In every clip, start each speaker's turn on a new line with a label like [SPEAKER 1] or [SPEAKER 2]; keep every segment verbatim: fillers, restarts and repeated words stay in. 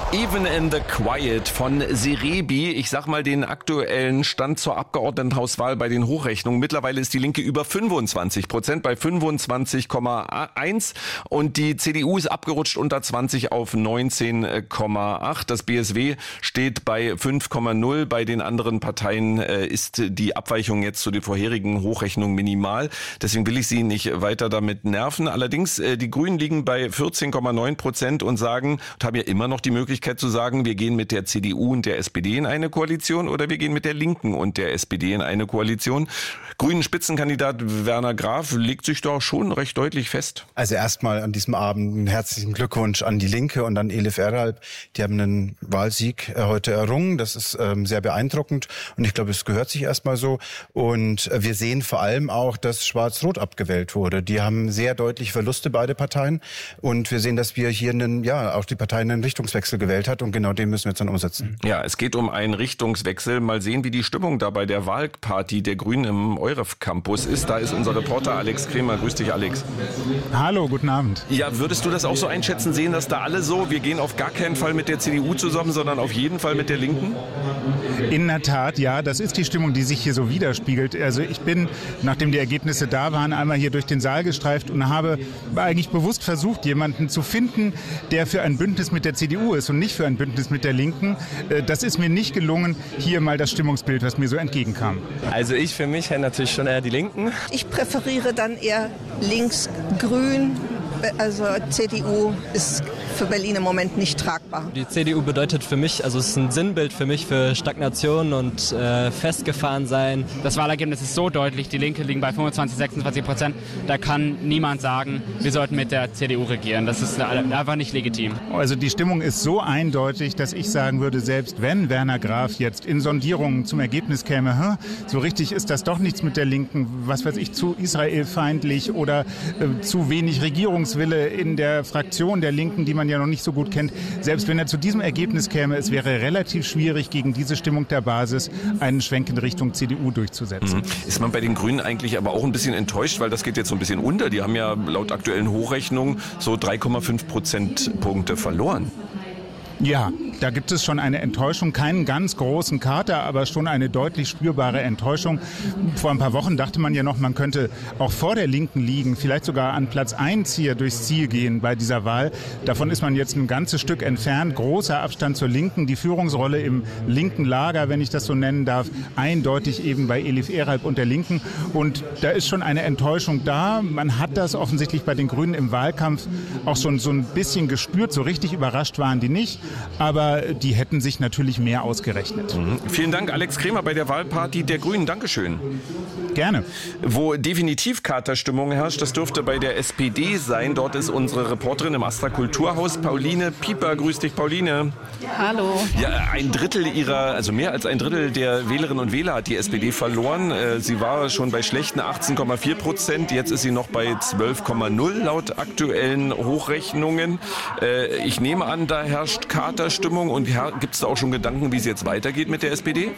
[SPEAKER 1] Even in the Quiet von Serebi. Ich sag mal den aktuellen Stand zur Abgeordnetenhauswahl bei den Hochrechnungen. Mittlerweile ist die Linke über fünfundzwanzig Prozent bei fünfundzwanzig Komma eins und die C D U ist abgerutscht unter zwanzig auf neunzehn Komma acht. Das B S W steht bei fünf Komma null. Bei den anderen Parteien ist die Abweichung jetzt zu den vorherigen Hochrechnungen minimal. Deswegen will ich Sie nicht weiter damit nerven. Allerdings, die Grünen liegen bei vierzehn Komma neun Prozent und sagen, und haben ja immer noch die Möglichkeit zu sagen, wir gehen mit der C D U und der S P D in eine Koalition oder wir gehen mit der Linken und der S P D in eine Koalition. Grünen Spitzenkandidat Werner Graf legt sich doch schon recht deutlich fest.
[SPEAKER 2] Also erstmal an diesem Abend einen herzlichen Glückwunsch an die Linke und an Elif Eralp. Die haben einen Wahlsieg heute errungen. Das ist ähm, sehr beeindruckend und ich glaube, es gehört sich erstmal so. Und äh, wir sehen vor allem auch, dass Schwarz-Rot abgewählt wurde. Die haben sehr deutlich Verluste, beide Parteien. Und wir sehen, dass wir hier einen, ja, auch die Parteien einen Richtungswechsel gewählt hat und genau den müssen wir jetzt dann umsetzen.
[SPEAKER 1] Ja, es geht um einen Richtungswechsel. Mal sehen, wie die Stimmung da bei der Wahlparty der Grünen im Euref Campus ist. Da ist unser Reporter Alex Kremer. Grüß dich, Alex.
[SPEAKER 3] Hallo, guten Abend.
[SPEAKER 1] Ja, würdest du das auch so einschätzen, sehen, dass da alle so, wir gehen auf gar keinen Fall mit der C D U zusammen, sondern auf jeden Fall mit der Linken?
[SPEAKER 3] In der Tat, ja, das ist die Stimmung, die sich hier so widerspiegelt. Also ich bin, nachdem die Ergebnisse da waren, einmal hier durch den Saal gestreift und habe eigentlich bewusst versucht, jemanden zu finden, der für ein Bündnis mit der C D U ist und nicht für ein Bündnis mit der Linken. Das ist mir nicht gelungen. Hier mal das Stimmungsbild, was mir so entgegenkam.
[SPEAKER 4] Also ich für mich hätte natürlich schon eher die Linken.
[SPEAKER 5] Ich präferiere dann eher links-grün. Also C D U ist für Berlin im Moment nicht tragbar.
[SPEAKER 4] Die C D U bedeutet für mich, also es ist ein Sinnbild für mich für Stagnation und äh, festgefahren sein.
[SPEAKER 6] Das Wahlergebnis ist so deutlich, die Linke liegen bei fünfundzwanzig, sechsundzwanzig Prozent. Da kann niemand sagen, wir sollten mit der C D U regieren. Das ist einfach nicht legitim.
[SPEAKER 3] Also die Stimmung ist so eindeutig, dass ich sagen würde, selbst wenn Werner Graf jetzt in Sondierungen zum Ergebnis käme, so richtig ist das doch nichts mit der Linken, was weiß ich, zu israelfeindlich oder äh, zu wenig Regierungswille in der Fraktion der Linken, die man ja noch nicht so gut kennt. Selbst wenn er zu diesem Ergebnis käme, es wäre relativ schwierig, gegen diese Stimmung der Basis einen Schwenk in Richtung C D U durchzusetzen.
[SPEAKER 1] Mhm. Ist man bei den Grünen eigentlich aber auch ein bisschen enttäuscht, weil das geht jetzt so ein bisschen unter. Die haben ja laut aktuellen Hochrechnungen so drei Komma fünf Prozentpunkte verloren.
[SPEAKER 3] Ja, da gibt es schon eine Enttäuschung, keinen ganz großen Kater, aber schon eine deutlich spürbare Enttäuschung. Vor ein paar Wochen dachte man ja noch, man könnte auch vor der Linken liegen, vielleicht sogar an Platz eins hier durchs Ziel gehen bei dieser Wahl. Davon ist man jetzt ein ganzes Stück entfernt. Großer Abstand zur Linken, die Führungsrolle im linken Lager, wenn ich das so nennen darf, eindeutig eben bei Elif Eralp und der Linken. Und da ist schon eine Enttäuschung da. Man hat das offensichtlich bei den Grünen im Wahlkampf auch schon so ein bisschen gespürt. So richtig überrascht waren die nicht. Aber die hätten sich natürlich mehr ausgerechnet.
[SPEAKER 1] Mhm. Vielen Dank, Alex Kremer bei der Wahlparty der Grünen. Dankeschön.
[SPEAKER 3] Gerne.
[SPEAKER 1] Wo definitiv Katerstimmung herrscht, das dürfte bei der S P D sein. Dort ist unsere Reporterin im Astra Kulturhaus, Pauline Pieper. Grüß dich, Pauline.
[SPEAKER 7] Hallo.
[SPEAKER 1] Ja, ein Drittel ihrer, also mehr als ein Drittel der Wählerinnen und Wähler hat die S P D verloren. Sie war schon bei schlechten achtzehn Komma vier Prozent. Jetzt ist sie noch bei zwölf Komma null laut aktuellen Hochrechnungen. Ich nehme an, da herrscht Katerstimmung. Und gibt es da auch schon Gedanken, wie es jetzt weitergeht mit der S P D?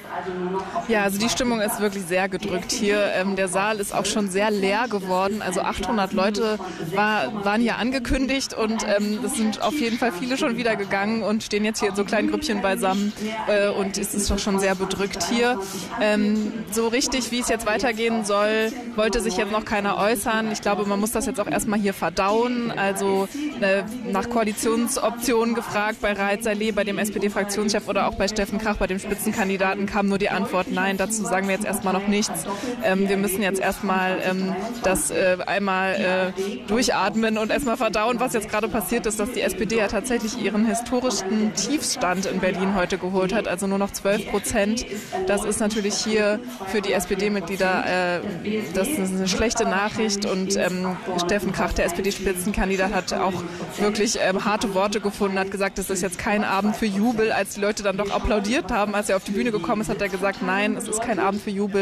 [SPEAKER 7] Ja, also die Stimmung ist wirklich sehr gedrückt hier. Ähm, der Saal ist auch schon sehr leer geworden. Also achthundert Leute war, waren hier angekündigt und ähm, es sind auf jeden Fall viele schon wieder gegangen und stehen jetzt hier in so kleinen Grüppchen beisammen. Äh, und es ist doch schon sehr bedrückt hier. Ähm, so richtig, wie es jetzt weitergehen soll, wollte sich jetzt noch keiner äußern. Ich glaube, man muss das jetzt auch erstmal hier verdauen. Also äh, nach Koalitionsoptionen gefragt bei Raed Saleh, bei dem S P D-Fraktionschef oder auch bei Steffen Krach, bei dem Spitzenkandidaten, kam nur die Antwort nein. Dazu sagen wir jetzt erstmal noch nichts. Ähm, wir müssen jetzt erstmal ähm, das äh, einmal äh, durchatmen und erstmal verdauen, was jetzt gerade passiert ist, dass die S P D ja tatsächlich ihren historischen Tiefstand in Berlin heute geholt hat, also nur noch zwölf Prozent. Das ist natürlich hier für die S P D-Mitglieder äh, das ist eine schlechte Nachricht und ähm, Steffen Krach, der S P D-Spitzenkandidat, hat auch wirklich ähm, harte Worte gefunden, hat gesagt, das ist jetzt kein Abend für Jubel. Als die Leute dann doch applaudiert haben, als er auf die Bühne gekommen ist, hat er gesagt, nein, es ist kein Abend für Jubel.